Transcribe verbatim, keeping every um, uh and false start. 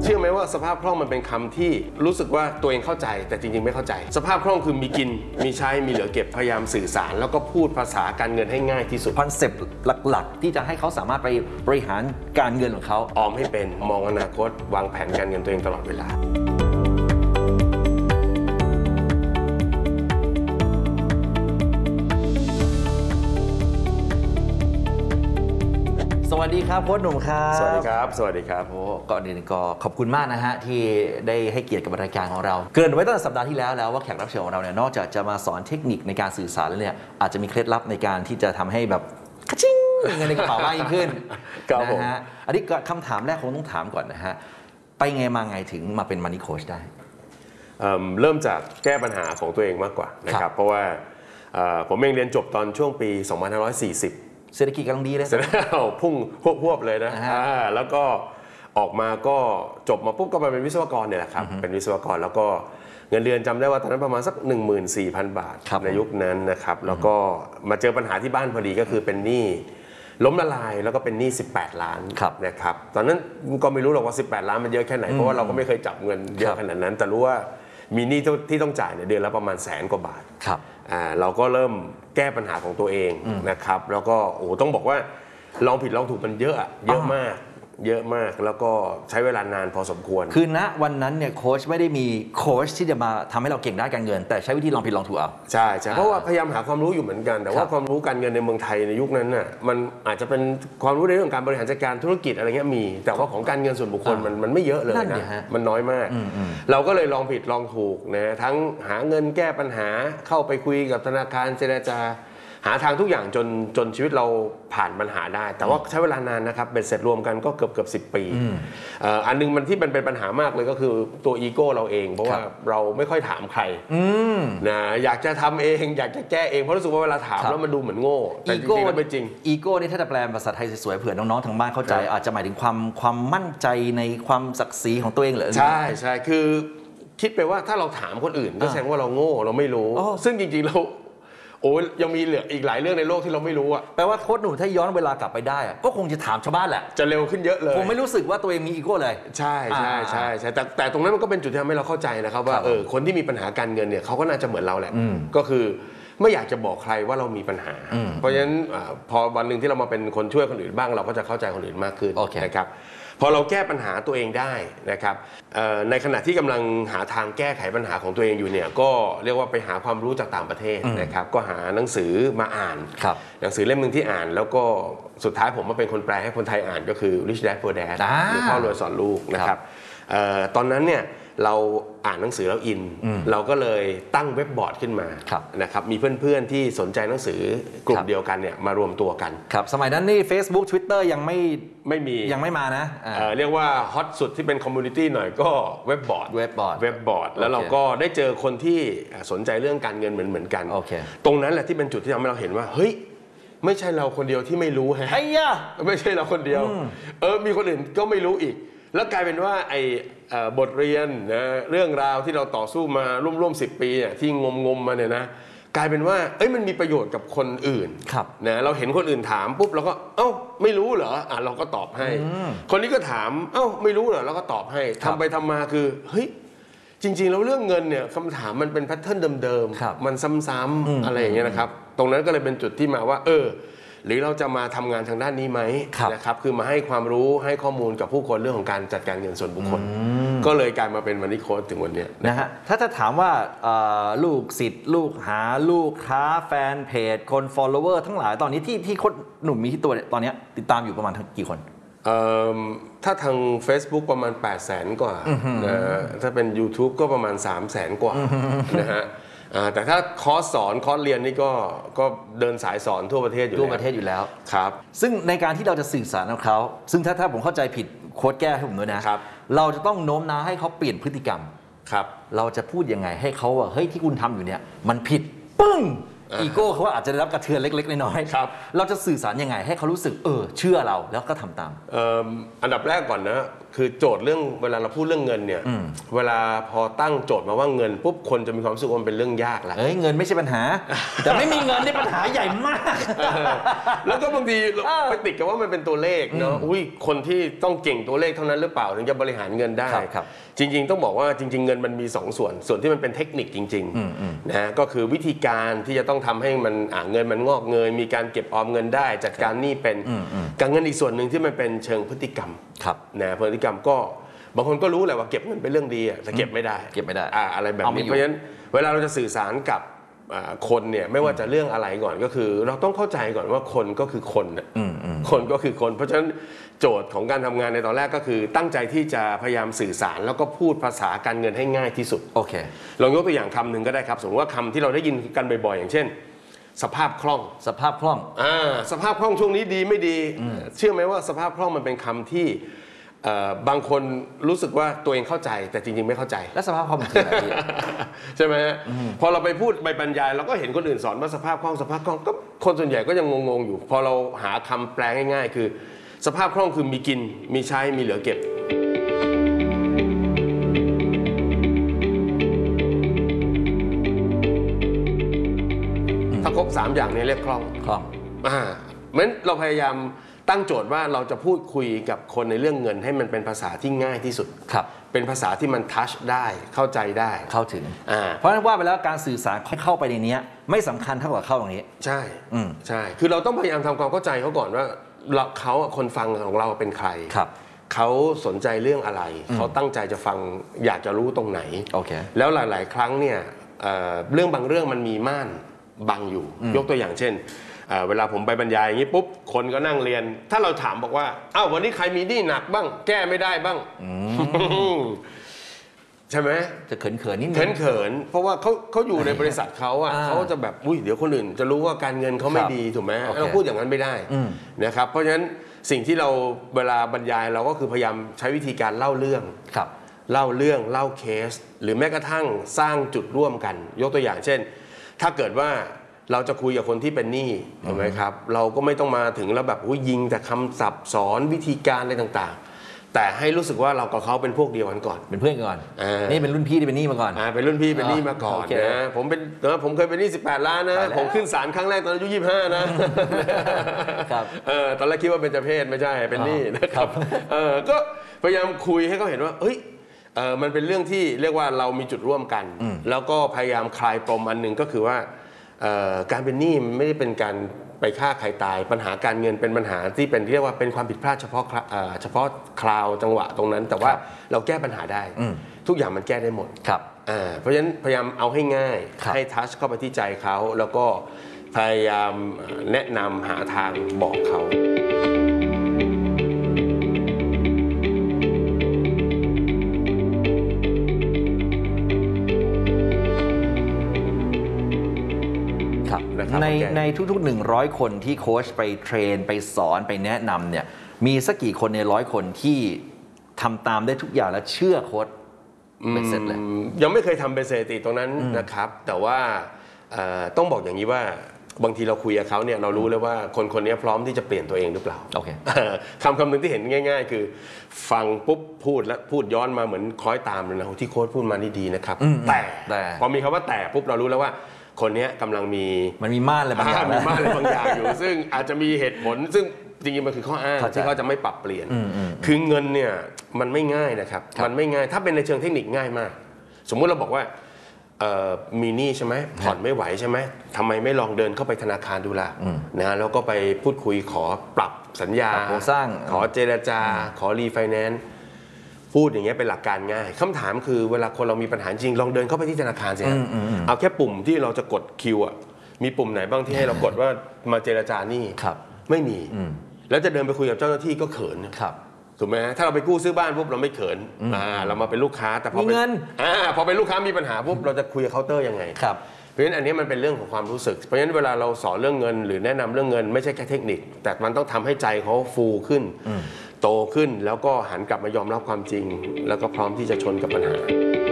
เชื่อไหมว่าสภาพคล่องมันเป็นคำที่รู้สึกว่าตัวเองเข้าใจแต่จริงๆไม่เข้าใจสภาพคล่องคือมีกินมีใช้มีเหลือเก็บพยายามสื่อสารแล้วก็พูดภาษาการเงินให้ง่ายที่สุดคอนเซปต์หลักๆที่จะให้เขาสามารถไปบริหารการเงินของเขาออมให้เป็นมองอนาคตวางแผนการเงินตัวเองตลอดเวลาสวัสดีครับโค้ชหนุ่มครับสวัสดีครับสวัสดีครับโอ้ก่อนอื่นก็ขอบคุณมากนะฮะที่ได้ให้เกียรติกับรายการของเราเกริ่นไว้ตั้งแต่สัปดาห์ที่แล้วแล้วว่าแขกรับเชิญของเราเนี่ยนอกจากจะมาสอนเทคนิคในการสื่อสารแล้วเนี่ยอาจจะมีเคล็ดลับในการที่จะทำให้แบบกระชิงเงินในกระเป๋ามากยิ่งขึ้นนะฮะอันนี้คำถามแรกคงต้องถามก่อนนะฮะไปไงมาไงถึงมาเป็นมันนี่โค้ชได้เริ่มจากแก้ปัญหาของตัวเองมากกว่านะครับเพราะว่าผมเองเรียนจบตอนช่วงปีสองพันห้าร้อยสี่สิบเศรษฐกิจกำลังดีเลยพุ่งพวบๆเลยนะแล้วก็ออกมาก็จบมาปุ๊บก็มาเป็นวิศวกรเนี่ยแหละครับเป็นวิศวกรแล้วก็เงินเดือนจำได้ว่าตอนนั้นประมาณสัก หนึ่งหมื่นสี่พัน บาทในยุคนั้นนะครับแล้วก็มาเจอปัญหาที่บ้านพอดีก็คือเป็นหนี้ล้มละลายแล้วก็เป็นหนี้สิบแปดล้านนะครับตอนนั้นก็ไม่รู้หรอกว่าสิบแปดล้านมันเยอะแค่ไหนเพราะว่าเราก็ไม่เคยจับเงินเยอะขนาดนั้นแต่รู้ว่ามีหนี้ที่ต้องจ่ายเนี่ยเดือนละประมาณแสนกว่าบาทอ่าเราก็เริ่มแก้ปัญหาของตัวเองนะครับแล้วก็โอ้ต้องบอกว่าลองผิดลองถูกมันเยอะเยอะมากเยอะมากแล้วก็ใช้เวลานานพอสมควรคือณวันนั้นเนี่ยโค้ชไม่ได้มีโค้ชที่จะมาทำให้เราเก่งด้านการเงินแต่ใช้วิธีลองผิดลองถูกเอาใช่ใช่เพราะว่าพยายามหาความรู้อยู่เหมือนกันแต่ว่าความรู้การเงินในเมืองไทยในยุคนั้นน่ะมันอาจจะเป็นความรู้ในเรื่องการบริหารจัดการธุรกิจอะไรเงี้ยมีแต่ว่าของการเงินส่วนบุคคลมันมันไม่เยอะเลยนะมันน้อยมากเราก็เลยลองผิดลองถูกนะทั้งหาเงินแก้ปัญหาเข้าไปคุยกับธนาคารเจรจาหาทางทุกอย่างจนจนชีวิตเราผ่านปัญหาได้แต่ว่าใช้เวลานานนะครับเป็นเสร็จรวมกันก็เกือบเกือบสิบปีอันนึงมันที่มันเป็นปัญหามากเลยก็คือตัวอีโก้เราเองเพราะว่าเราไม่ค่อยถามใครนะอยากจะทำเองอยากจะแก้เองเพราะรู้สึกว่าเวลาถามแล้วมันดูเหมือนโง่แต่จริงๆแล้วไม่จริงอีโก้นี่ถ้าจะแปลภาษาไทยสวยๆเผื่อน้องๆทางบ้านเข้าใจอาจจะหมายถึงความความมั่นใจในความศักดิ์ศรีของตัวเองเหรอใช่ใช่คือคิดไปว่าถ้าเราถามคนอื่นก็แสดงว่าเราโง่เราไม่รู้ซึ่งจริงๆเราโอ้ยยังมีเหลืออีกหลายเรื่องในโลกที่เราไม่รู้อ่ะแปลว่าโค้ชหนุ่มถ้าย้อนเวลากลับไปได้ก็คงจะถามชาวบ้านแหละจะเร็วขึ้นเยอะเลยผมไม่รู้สึกว่าตัวเองมีอีโก้เลยใช่ใช่ใช่ใช่แต่แต่ตรงนั้นมันก็เป็นจุดที่ทำให้เราเข้าใจนะครับว่าเออคนที่มีปัญหาการเงินเนี่ยเขาก็น่าจะเหมือนเราแหละก็คือไม่อยากจะบอกใครว่าเรามีปัญหาเพราะฉะนั้นพอวันหนึ่งที่เรามาเป็นคนช่วยคนอื่นบ้างเราก็จะเข้าใจคนอื่นมากขึ้นนะครับพอเราแก้ปัญหาตัวเองได้นะครับในขณะที่กำลังหาทางแก้ไขปัญหาของตัวเองอยู่เนี่ยก็เรียกว่าไปหาความรู้จากต่างประเทศนะครับก็หาหนังสือมาอ่านหนังสือเล่มนึงที่อ่านแล้วก็สุดท้ายผมมาเป็นคนแปลให้คนไทยอ่านก็คือ Rich Dad Poor Dad หรือพ่อรวยสอนลูกนะครับตอนนั้นเนี่ยเราอ่านหนังสือแล้วอินเราก็เลยตั้งเว็บบอร์ดขึ้นมานะครับมีเพื่อนๆที่สนใจหนังสือกลุ่มเดียวกันเนี่ยมารวมตัวกันครับสมัยนั้นนี่ Facebook Twitter ยังไม่ไม่มียังไม่มานะเรียกว่าฮอตสุดที่เป็นคอมมูนิตี้หน่อยก็เว็บบอร์ดเว็บบอร์ดเว็บบอร์ดแล้วเราก็ได้เจอคนที่สนใจเรื่องการเงินเหมือนเหมือนกันตรงนั้นแหละที่เป็นจุดที่ทำให้เราเห็นว่าเฮ้ยไม่ใช่เราคนเดียวที่ไม่รู้ฮะไม่ใช่เราคนเดียวเออมีคนอื่นก็ไม่รู้อีกแล้วกลายเป็นว่าไอ้บทเรียนนะเรื่องราวที่เราต่อสู้มาร่วมๆสิบปีเนี่ยที่งมๆมาเนี่ยนะกลายเป็นว่าเอ้ยมันมีประโยชน์กับคนอื่นนะเราเห็นคนอื่นถามปุ๊บเราก็เอ้าไม่รู้เหรออ่ะเราก็ตอบให้คนนี้ก็ถามเอ้าไม่รู้เหรอเราก็ตอบให้ทำไปทำมาคือเฮ้ยจริงๆแล้วเรื่องเงินเนี่ยคำถามมันเป็นแพทเทิร์นเดิมๆมันซ้ำๆอะไรอย่างเงี้ยนะครับตรงนั้นก็เลยเป็นจุดที่มาว่าเออหรือเราจะมาทำงานทางด้านนี้ไหมนะครับคือมาให้ความรู้ให้ข้อมูลกับผู้คนเรื่องของการจัดการเงินส่วนบุคคลก็เลยกลายมาเป็นมันนี่โค้ชถึงวันนี้นะฮะถ้าจะถามว่าลูกศิษย์ลูกหาลูกค้าแฟนเพจคน follower ทั้งหลายตอนนี้ที่ที่โค้ชหนุ่มมีที่ตัวตอนนี้ติดตามอยู่ประมาณกี่คนถ้าทาง Facebook ประมาณ แปดแสน กว่านะถ้าเป็น YouTube ก็ประมาณ สามแสน กว่านะฮะแต่ถ้าคอร์สสอนคอร์สเรียนนี่ก็ก็เดินสายสอนทั่วประเทศอยู่ทั่วประเทศอยู่แล้วครับซึ่งในการที่เราจะสื่อสารกับเขาซึ่งถ้าถ้าผมเข้าใจผิดโค้ชแก้ให้ผมด้วยนะครับเราจะต้องโน้มน้าวให้เขาเปลี่ยนพฤติกรรมครับเราจะพูดยังไงให้เขาว่าเฮ้ยที่คุณทำอยู่เนี่ยมันผิดปึ้งอีโก้เขาอาจจะได้รับกระเทือนเล็กๆน้อยๆครับเราจะสื่อสารยังไงให้เขารู้สึกเออเชื่อเราแล้วก็ทำตามอันดับแรกก่อนนะคือโจทย์เรื่องเวลาเราพูดเรื่องเงินเนี่ยเวลาพอตั้งโจทย์มาว่าเงินปุ๊บคนจะมีความรู้สึกว่ามันเป็นเรื่องยากแล้วเอ้ยเงินไม่ใช่ปัญหาแต่ไม่มีเงินนี่ปัญหาใหญ่มากแล้วก็บางทีไปติดกับว่ามันเป็นตัวเลขเนาะอุ้ยคนที่ต้องเก่งตัวเลขเท่านั้นหรือเปล่าถึงจะบริหารเงินได้จริงๆต้องบอกว่าจริงๆเงินมันมีสองส่วนส่วนที่มันเป็นเทคนิคจริงๆนะก็คือวิธีการที่จะต้องทำให้มันเงินมันงอกเงยมีการเก็บออมเงินได้จัดการหนี้เป็นการเงินอีกส่วนหนึ่งที่มันเป็นเชิงพฤติกรรมนะพฤติกรรมก็บางคนก็รู้แหละว่าเก็บเงินเป็นเรื่องดีแต่เก็บไม่ได้เก็บไม่ได้อะไรแบบนี้เพราะฉะนั้นเวลาเราจะสื่อสารกับคนเนี่ยไม่ว่าจะเรื่องอะไรก่อนก็คือเราต้องเข้าใจก่อนว่าคนก็คือคนคนก็คือคนเพราะฉะนั้นโจทย์ของการทำงานในตอนแรกก็คือตั้งใจที่จะพยายามสื่อสารแล้วก็พูดภาษาการเงินให้ง่ายที่สุดโอเคลองยกตัวอย่างคำหนึ่งก็ได้ครับสมมติว่าคำที่เราได้ยินกันบ่อยๆอย่างเช่นสภาพคล่องสภาพคล่องอ่าสภาพคล่องช่วงนี้ดีไม่ดีเชื่อไหมว่าสภาพคล่องมันเป็นคำที่บางคนรู้สึกว่าตัวเองเข้าใจแต่จริงๆไม่เข้าใจและสภาพคล่องคืออะไรใช่ไหมฮะพอเราไปพูดไปบรรยายเราก็เห็นคนอื่นสอนว่าสภาพคล่องสภาพคล่องก็คนส่วนใหญ่ก็ยังงงๆอยู่พอเราหาคำแปลง่ายๆคือสภาพคล่องคือมีกินมีใช้มีเหลือเก็บถ้าครบสามอย่างนี้เรียกคล่องคล่องอ่าเหมือนเราพยายามตั้งโจทย์ว่าเราจะพูดคุยกับคนในเรื่องเงินให้มันเป็นภาษาที่ง่ายที่สุดครับเป็นภาษาที่มันทัชได้เข้าใจได้เข้าถึงเพราะฉะนั้นว่าไปแล้วการสื่อสารเข้าไปในนี้ไม่สำคัญเท่ากับเข้าตรงนี้ใช่ใช่คือเราต้องพยายามทำความเข้าใจเขาก่อนว่าเขาคนฟังของเราเป็นใครครับเขาสนใจเรื่องอะไรเขาตั้งใจจะฟังอยากจะรู้ตรงไหนโอเคแล้วหลายๆครั้งเนี่ยเรื่องบางเรื่องมันมีม่านบังอยู่ยกตัวอย่างเช่นเวลาผมไปบรรยายอย่างนี้ปุ๊บคนก็นั่งเรียนถ้าเราถามบอกว่าอ้าววันนี้ใครมีหนี้หนักบ้างแก้ไม่ได้บ้างใช่ไหมจะเขินเขินนิดนึงเขินเขินเพราะว่าเขาเขาอยู่ในบริษัทเขาอ่ะเขาจะแบบอุ้ยเดี๋ยวคนอื่นจะรู้ว่าการเงินเขาไม่ดีถูกไหมเราพูดอย่างนั้นไม่ได้นะครับเพราะฉะนั้นสิ่งที่เราเวลาบรรยายเราก็คือพยายามใช้วิธีการเล่าเรื่องเล่าเรื่องเล่าเคสหรือแม้กระทั่งสร้างจุดร่วมกันยกตัวอย่างเช่นถ้าเกิดว่าเราจะคุยกับคนที่เป็นหนี้ถูกไหมครับเราก็ไม่ต้องมาถึงแล้วแบบยิงแต่คำศัพท์สอนวิธีการอะไรต่างๆแต่ให้รู้สึกว่าเรากับเขาเป็นพวกเดียวกันก่อนเป็นเพื่อนกันก่อนนี่เป็นรุ่นพี่ที่เป็นหนี้มาก่อนอ่าเป็นรุ่นพี่เป็นหนี้มาก่อนนะผมเป็นผมเคยเป็นหนี้สิบแปดล้านนะผมขึ้นศาลครั้งแรกตอนอายุยี่สิบห้านะครับเออตอนแรกคิดว่าเป็นเจ้าเพศไม่ใช่เป็นหนี้นะครับเออก็พยายามคุยให้เขาเห็นว่าเฮ้ยเออมันเป็นเรื่องที่เรียกว่าเรามีจุดร่วมกันแล้วก็พยายามคลายปมอันหนึ่งก็คือว่าการเป็นหนี้มันไม่ได้เป็นการไปฆ่าใครตายปัญหาการเงินเป็นปัญหาที่เป็นเรียกว่าเป็นความผิดพลาดเฉพาะเฉพาะคราวจังหวะตรงนั้นแต่ว่าเราแก้ปัญหาได้ทุกอย่างมันแก้ได้หมดเพราะฉะนั้นพยายามเอาให้ง่ายให้ทัชเข้าไปที่ใจเขาแล้วก็พยายามแนะนำหาทางบอกเขาในในทุกๆหนึ่งร้อยคนที่โค้ชไปเทรนไปสอนไปแนะนำเนี่ยมีสักกี่คนในร้อยคนที่ทำตามได้ทุกอย่างและเชื่อโค้ชเป็นเสร็จเลยยังไม่เคยทำเป็นสถิติตรงนั้นนะครับแต่ว่าต้องบอกอย่างนี้ว่าบางทีเราคุยกับเขาเนี่ยเรารู้เลยว่าคนคนนี้พร้อมที่จะเปลี่ยนตัวเองหรือเปล่าโอเคคำคำหนึ่งที่เห็นง่ายๆคือฟังปุ๊บพูดแล้วพูดย้อนมาเหมือนคล้อยตามเลยนะที่โค้ชพูดมานี่ดีนะครับแต่พอมีคำว่าแต่ปุ๊บเรารู้แล้วว่าคนนี้กำลังมีมันมีม่านอะไรบางอย่างมีม่านอะไรบางอย่างอยู่ซึ่งอาจจะมีเหตุผลซึ่งจริงๆมันคือข้ออ้างที่เขาจะไม่ปรับเปลี่ยนคือเงินเนี่ยมันไม่ง่ายนะครับมันไม่ง่ายถ้าเป็นในเชิงเทคนิคง่ายมากสมมุติเราบอกว่ามีหนี้ใช่ไหมผ่อนไม่ไหวใช่ไหมทำไมไม่ลองเดินเข้าไปธนาคารดูล่ะนะแล้วก็ไปพูดคุยขอปรับสัญญาโครงสร้างขอเจรจาขอรีไฟแนนซ์พูดอย่างเงี้ยเป็นหลักการง่ายคำถามคือเวลาคนเรามีปัญหาจริงลองเดินเข้าไปที่ธนาคารสิเอาแค่ปุ่มที่เราจะกดคิวอ่ะมีปุ่มไหนบ้างที่ให้เรากดว่ามาเจรจานี่ไม่มีแล้วจะเดินไปคุยกับเจ้าหน้าที่ก็เขินถูกไหมถ้าเราไปกู้ซื้อบ้านปุ๊บเราไม่เขินเรามาเป็นลูกค้าแต่พอเป็นพอเป็นลูกค้ามีปัญหาปุ๊บเราจะคุยกับเคาน์เตอร์ยังไงเพราะฉะนั้นอันนี้มันเป็นเรื่องของความรู้สึกเพราะฉะนั้นเวลาเราสอนเรื่องเงินหรือแนะนำเรื่องเงินไม่ใช่แค่เทคนิคแต่มันต้องทำให้ใจเขาฟูขึ้นโตขึ้นแล้วก็หันกลับมายอมรับความจริงแล้วก็พร้อมที่จะชนกับปัญหา